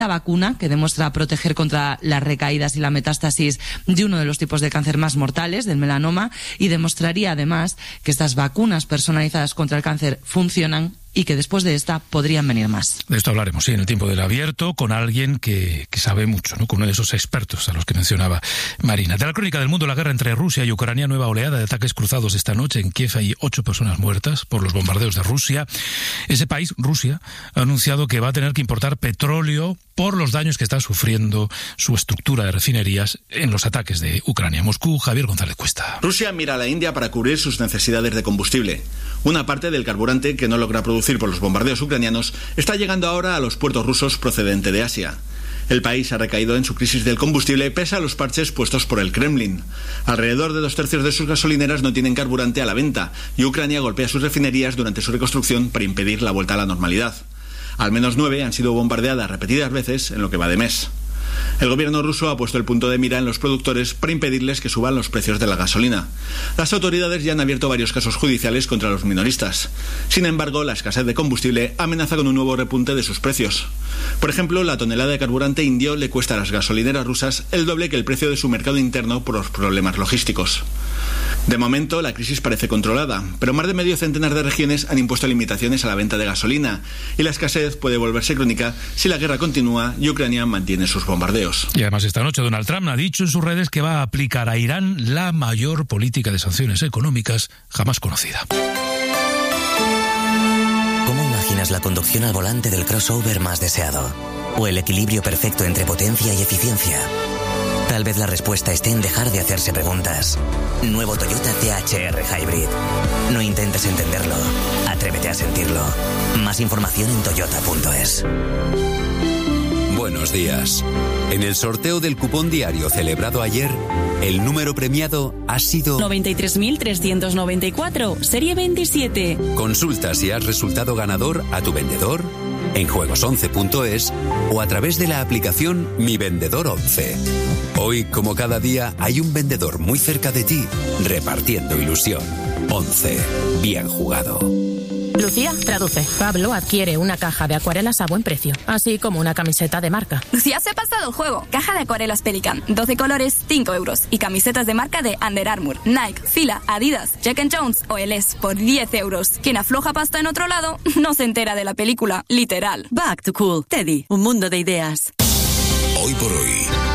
la vacuna que demuestra proteger contra las recaídas y la metástasis de uno de los tipos de cáncer más mortales, del melanoma, y demostraría además que estas vacunas personalizadas contra el cáncer funcionan y que después de esta podrían venir más. De esto hablaremos, sí, en el tiempo del abierto, con alguien que sabe mucho, ¿no? Con uno de esos expertos a los que mencionaba Marina. De la crónica del mundo, la guerra entre Rusia y Ucrania, nueva oleada de ataques cruzados esta noche. En Kiev hay 8 personas muertas por los bombardeos de Rusia. Ese país, Rusia, ha anunciado que va a tener que importar petróleo por los daños que está sufriendo su estructura de refinerías en los ataques de Ucrania. Moscú, Javier González Cuesta. Rusia mira a la India para cubrir sus necesidades de combustible. Una parte del carburante que no logra producir por los bombardeos ucranianos está llegando ahora a los puertos rusos procedente de Asia. El país ha recaído en su crisis del combustible pese a los parches puestos por el Kremlin. Alrededor de 2/3 de sus gasolineras no tienen carburante a la venta y Ucrania golpea sus refinerías durante su reconstrucción para impedir la vuelta a la normalidad. Al menos 9 han sido bombardeadas repetidas veces en lo que va de mes. El gobierno ruso ha puesto el punto de mira en los productores para impedirles que suban los precios de la gasolina. Las autoridades ya han abierto varios casos judiciales contra los minoristas. Sin embargo, la escasez de combustible amenaza con un nuevo repunte de sus precios. Por ejemplo, la tonelada de carburante indio le cuesta a las gasolineras rusas el doble que el precio de su mercado interno por los problemas logísticos. De momento, la crisis parece controlada, pero más de medio centenar de regiones han impuesto limitaciones a la venta de gasolina y la escasez puede volverse crónica si la guerra continúa y Ucrania mantiene sus bombardeos. Y además esta noche Donald Trump ha dicho en sus redes que va a aplicar a Irán la mayor política de sanciones económicas jamás conocida. ¿Cómo imaginas la conducción al volante del crossover más deseado? ¿O el equilibrio perfecto entre potencia y eficiencia? Tal vez la respuesta esté en dejar de hacerse preguntas. Nuevo Toyota CHR Hybrid. No intentes entenderlo. Atrévete a sentirlo. Más información en toyota.es. Buenos días. En el sorteo del cupón diario celebrado ayer, el número premiado ha sido 93.394, serie 27. Consulta si has resultado ganador a tu vendedor, en juegos11.es o a través de la aplicación Mi Vendedor 11. Hoy, como cada día, hay un vendedor muy cerca de ti, repartiendo ilusión. 11. Bien jugado. Lucía, traduce. Pablo adquiere una caja de acuarelas a buen precio, así como una camiseta de marca. Lucía se ha pasado el juego. Caja de acuarelas Pelican, 12 colores, 5 euros. Y camisetas de marca de Under Armour, Nike, Fila, Adidas, Jack & Jones o LS por 10 euros. Quien afloja pasta en otro lado no se entera de la película, literal. Back to Cool. Teddy, un mundo de ideas. Hoy por hoy,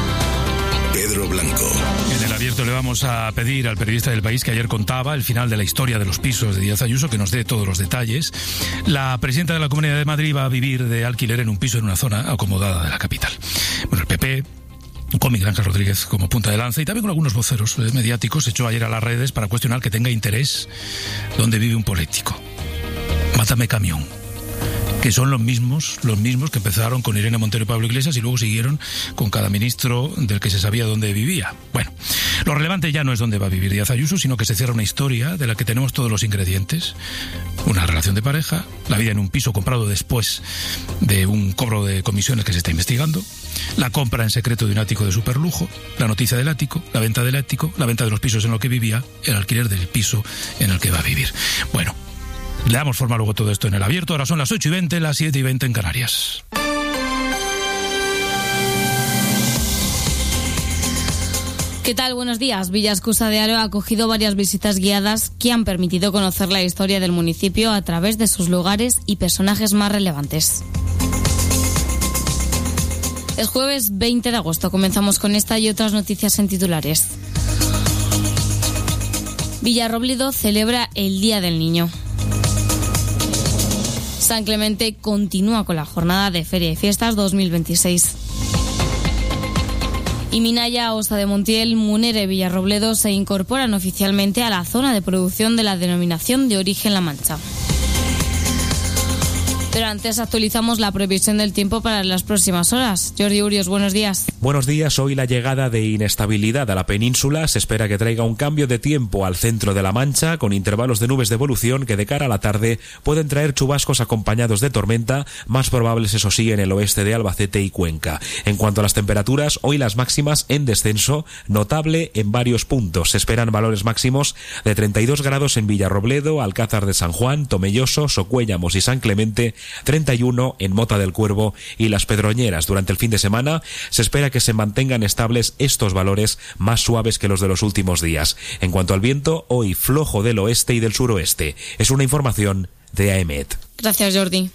Pedro Blanco. En el abierto le vamos a pedir al periodista del País que ayer contaba el final de la historia de los pisos de Díaz Ayuso que nos dé todos los detalles. La presidenta de la Comunidad de Madrid va a vivir de alquiler en un piso en una zona acomodada de la capital. Bueno, el PP, con Miguel Ángel Rodríguez como punta de lanza y también con algunos voceros mediáticos, se echó ayer a las redes para cuestionar que tenga interés donde vive un político. Mátame camión. Que son los mismos que empezaron con Irene Montero y Pablo Iglesias y luego siguieron con cada ministro del que se sabía dónde vivía. Bueno, lo relevante ya no es dónde va a vivir Díaz Ayuso, sino que se cierra una historia de la que tenemos todos los ingredientes. Una relación de pareja, la vida en un piso comprado después de un cobro de comisiones que se está investigando, la compra en secreto de un ático de superlujo, la noticia del ático, la venta del ático, la venta de los pisos en los que vivía, el alquiler del piso en el que va a vivir. Bueno, le damos forma luego a todo esto en el abierto. Ahora son las 8:20, las 7:20 en Canarias. ¿Qué tal? Buenos días. Villascusa de Aro ha acogido varias visitas guiadas que han permitido conocer la historia del municipio a través de sus lugares y personajes más relevantes. Es jueves 20 de agosto. Comenzamos con esta y otras noticias en titulares. Villarrobledo celebra el Día del Niño. San Clemente continúa con la jornada de Feria y Fiestas 2026. Y Minaya, Osa de Montiel, Munera y Villarrobledo se incorporan oficialmente a la zona de producción de la denominación de origen La Mancha. Pero antes actualizamos la previsión del tiempo para las próximas horas. Jordi Urios, buenos días. Buenos días. Hoy la llegada de inestabilidad a la península se espera que traiga un cambio de tiempo al centro de La Mancha, con intervalos de nubes de evolución que de cara a la tarde pueden traer chubascos acompañados de tormenta, más probables eso sí en el oeste de Albacete y Cuenca. En cuanto a las temperaturas, hoy las máximas en descenso, notable en varios puntos. Se esperan valores máximos de 32 grados en Villarrobledo, Alcázar de San Juan, Tomelloso, Socuéllamos y San Clemente, 31 en Mota del Cuervo y Las Pedroñeras. Durante el fin de semana se espera que se mantengan estables estos valores más suaves que los de los últimos días. En cuanto al viento, hoy flojo del oeste y del suroeste. Es una información de AEMET. Gracias, Jordi.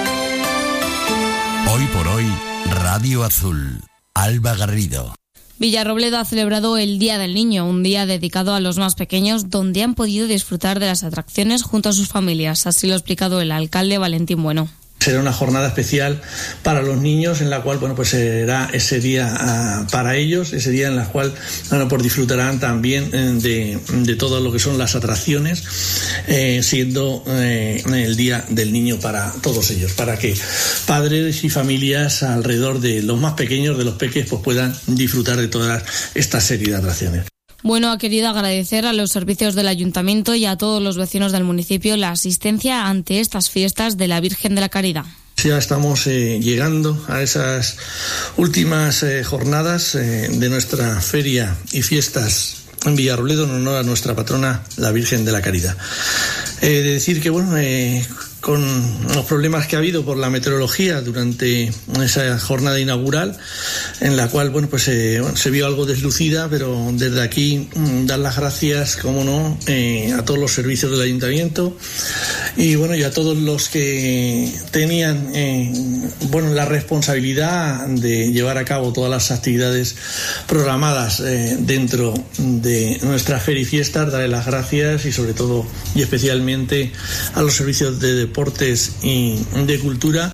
Hoy por hoy, Radio Azul. Alba Garrido. Villarrobledo ha celebrado el Día del Niño, un día dedicado a los más pequeños, donde han podido disfrutar de las atracciones junto a sus familias. Así lo ha explicado el alcalde Valentín Bueno. Será una jornada especial para los niños en la cual, pues será ese día para ellos, ese día en la cual, pues disfrutarán también de todo lo que son las atracciones, siendo el Día del Niño para todos ellos, para que padres y familias alrededor de los más pequeños, de los peques, pues puedan disfrutar de toda esta serie de atracciones. Bueno, ha querido agradecer a los servicios del Ayuntamiento y a todos los vecinos del municipio la asistencia ante estas fiestas de la Virgen de la Caridad. Ya estamos llegando a esas últimas jornadas de nuestra feria y fiestas en Villarrobledo en honor a nuestra patrona, la Virgen de la Caridad. De decir que, con los problemas que ha habido por la meteorología durante esa jornada inaugural, en la cual se vio algo deslucida, pero desde aquí dar las gracias, como no, a todos los servicios del Ayuntamiento y a todos los que tenían la responsabilidad de llevar a cabo todas las actividades programadas dentro de nuestra feria y fiestas. Daré las gracias y sobre todo y especialmente a los servicios de deportes y de cultura.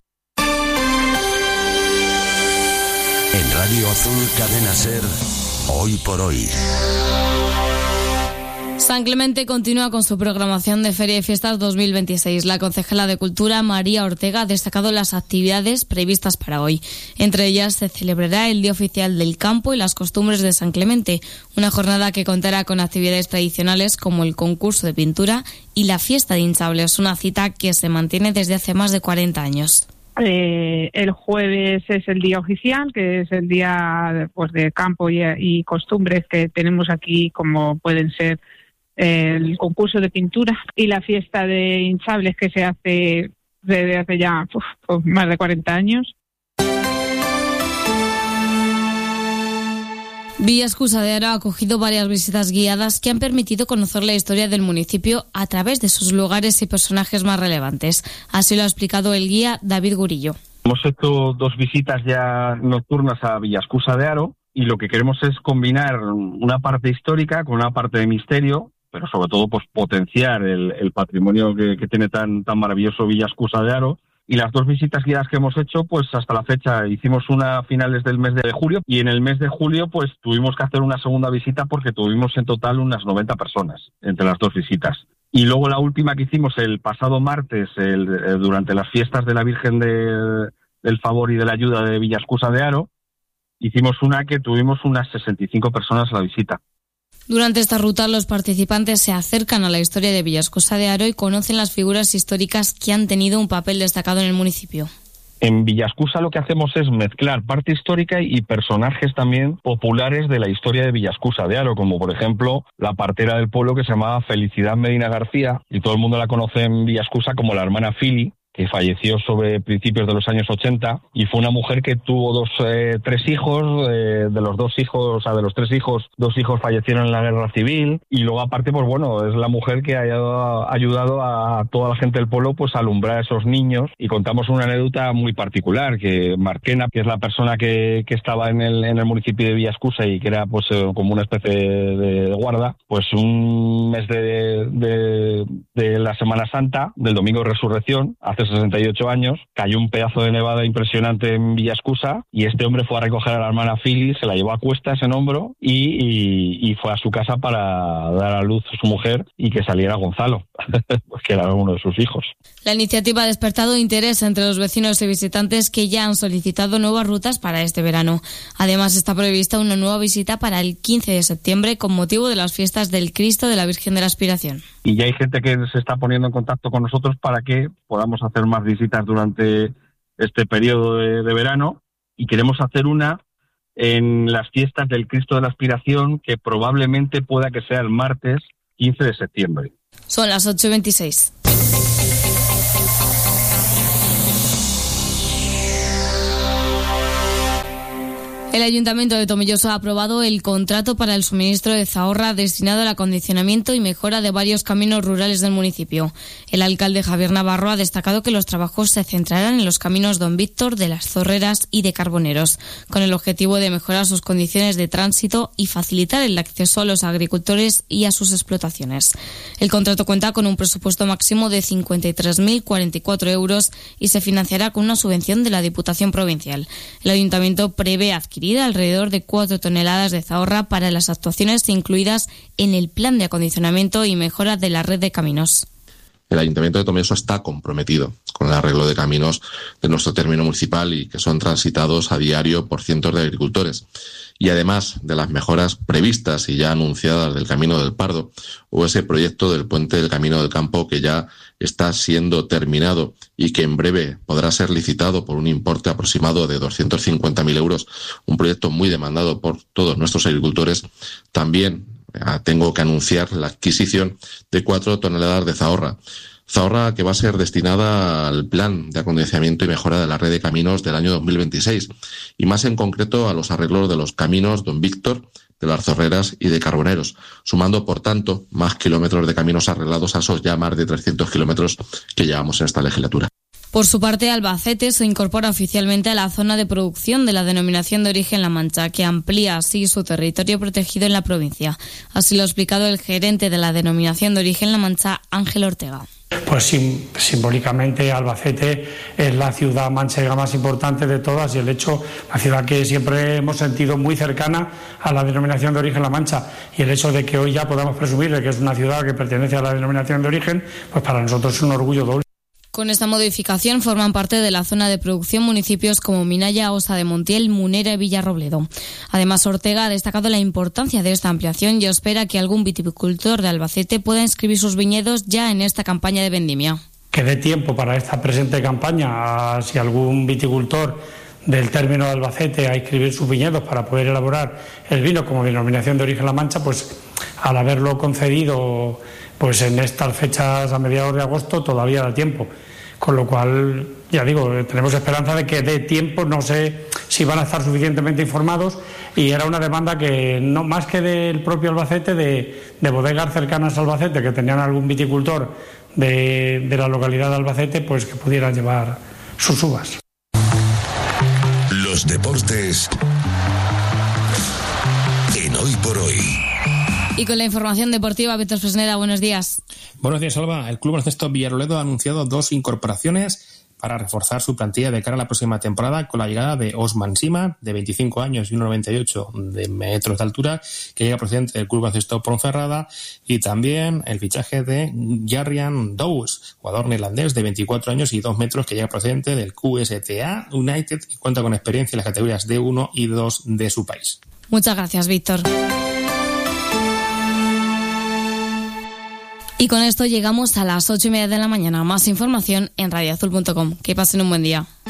En Radio Azul, Cadena Ser, Hoy por Hoy. San Clemente continúa con su programación de Feria y Fiestas 2026. La concejala de Cultura, María Ortega, ha destacado las actividades previstas para hoy. Entre ellas se celebrará el Día Oficial del Campo y las Costumbres de San Clemente, una jornada que contará con actividades tradicionales como el concurso de pintura y la fiesta de hinchables, una cita que se mantiene desde hace más de 40 años. El jueves es el día oficial, que es el día de campo y costumbres que tenemos aquí, como pueden ser el concurso de pintura y la fiesta de hinchables que se hace desde hace ya más de 40 años. Villascusa de Aro ha acogido varias visitas guiadas que han permitido conocer la historia del municipio a través de sus lugares y personajes más relevantes. Así lo ha explicado el guía David Gurillo. Hemos hecho 2 visitas ya nocturnas a Villascusa de Aro y lo que queremos es combinar una parte histórica con una parte de misterio, pero sobre todo potenciar el patrimonio que tiene tan maravilloso Villascusa de Aro. Y las 2 visitas guiadas que hemos hecho, hasta la fecha hicimos una a finales del mes de julio y en el mes de julio tuvimos que hacer una segunda visita porque tuvimos en total unas 90 personas entre las 2 visitas. Y luego la última que hicimos el pasado martes, durante las fiestas de la Virgen del Favor y de la Ayuda de Villascusa de Aro, hicimos una que tuvimos unas 65 personas a la visita. Durante esta ruta los participantes se acercan a la historia de Villascusa de Aro y conocen las figuras históricas que han tenido un papel destacado en el municipio. En Villascusa lo que hacemos es mezclar parte histórica y personajes también populares de la historia de Villascusa de Aro, como por ejemplo la partera del pueblo que se llamaba Felicidad Medina García y todo el mundo la conoce en Villascusa como la hermana Fili, que falleció sobre principios de los años 80 y fue una mujer que tuvo 3 hijos, de los 3 hijos, 2 hijos fallecieron en la guerra civil y luego aparte es la mujer que ha ayudado a toda la gente del pueblo a alumbrar a esos niños y contamos una anécdota muy particular que Marquena, que es la persona que estaba en el municipio de Villascusa y que era como una especie de guarda, un mes de la Semana Santa, del Domingo de Resurrección, hace 68 años, cayó un pedazo de nevada impresionante en Villascusa y este hombre fue a recoger a la hermana Fili, se la llevó a cuestas en hombro y fue a su casa para dar a luz a su mujer y que saliera Gonzalo, que era uno de sus hijos. La iniciativa ha despertado interés entre los vecinos y visitantes que ya han solicitado nuevas rutas para este verano. Además está prevista una nueva visita para el 15 de septiembre con motivo de las fiestas del Cristo de la Virgen de la Aspiración. Y ya hay gente que se está poniendo en contacto con nosotros para que podamos hacer más visitas durante este periodo de verano y queremos hacer una en las fiestas del Cristo de la Aspiración que probablemente pueda que sea el martes 15 de septiembre. Son las 8:26. El Ayuntamiento de Tomelloso ha aprobado el contrato para el suministro de Zahorra destinado al acondicionamiento y mejora de varios caminos rurales del municipio. El alcalde Javier Navarro ha destacado que los trabajos se centrarán en los caminos Don Víctor, de las Zorreras y de Carboneros, con el objetivo de mejorar sus condiciones de tránsito y facilitar el acceso a los agricultores y a sus explotaciones. El contrato cuenta con un presupuesto máximo de 53.044 euros y se financiará con una subvención de la Diputación Provincial. El Ayuntamiento prevé adquirir alrededor de 4 toneladas de Zahorra para las actuaciones incluidas en el plan de acondicionamiento y mejora de la red de caminos. El Ayuntamiento de Tomelloso está comprometido con el arreglo de caminos de nuestro término municipal y que son transitados a diario por cientos de agricultores. Y además de las mejoras previstas y ya anunciadas del Camino del Pardo, o ese proyecto del puente del Camino del Campo que ya está siendo terminado y que en breve podrá ser licitado por un importe aproximado de 250.000 euros, un proyecto muy demandado por todos nuestros agricultores, también tengo que anunciar la adquisición de 4 toneladas de Zahorra. Zahorra que va a ser destinada al plan de acondicionamiento y mejora de la red de caminos del año 2026 y más en concreto a los arreglos de los caminos Don Víctor, de las Zorreras y de Carboneros, sumando por tanto más kilómetros de caminos arreglados a esos ya más de 300 kilómetros que llevamos en esta legislatura. Por su parte, Albacete se incorpora oficialmente a la zona de producción de la denominación de origen La Mancha, que amplía así su territorio protegido en la provincia. Así lo ha explicado el gerente de la denominación de origen La Mancha, Ángel Ortega. Pues simbólicamente Albacete es la ciudad manchega más importante de todas y el hecho, la ciudad que siempre hemos sentido muy cercana a la denominación de origen La Mancha, y el hecho de que hoy ya podamos presumir de que es una ciudad que pertenece a la denominación de origen, pues para nosotros es un orgullo doble. Con esta modificación forman parte de la zona de producción municipios como Minaya, Osa de Montiel, Munera y Villarrobledo. Además, Ortega ha destacado la importancia de esta ampliación y espera que algún viticultor de Albacete pueda inscribir sus viñedos ya en esta campaña de vendimia. Que dé tiempo para esta presente campaña, si algún viticultor del término de Albacete a inscribir sus viñedos para poder elaborar el vino como denominación de origen La Mancha, pues al haberlo concedido pues en estas fechas a mediados de agosto todavía da tiempo, con lo cual ya digo, tenemos esperanza de que dé tiempo, no sé si van a estar suficientemente informados, y era una demanda que no más que del propio Albacete, de bodegas cercanas a Albacete que tenían algún viticultor de la localidad de Albacete, pues que pudieran llevar sus uvas. Los deportes en Hoy por Hoy. Y con la información deportiva, Víctor Fresneda, buenos días. Buenos días, Alba. El Club Baloncesto Villarrobledo ha anunciado 2 incorporaciones para reforzar su plantilla de cara a la próxima temporada, con la llegada de Osman Sima, de 25 años y 1,98 de metros de altura, que llega procedente del Club Baloncesto Ponferrada, y también el fichaje de Jarrian Dowes, jugador neerlandés de 24 años y 2 metros, que llega procedente del QSTA United y cuenta con experiencia en las categorías D1 y 2 de su país. Muchas gracias, Víctor. Y con esto llegamos a las 8:30 de la mañana. Más información en radioazul.com. Que pasen un buen día.